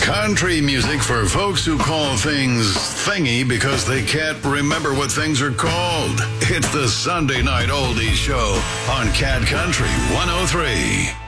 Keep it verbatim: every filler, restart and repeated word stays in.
Country music for folks who call things thingy because they can't remember what things are called. It's the Sunday Night Oldies Show on Cat Country one oh three.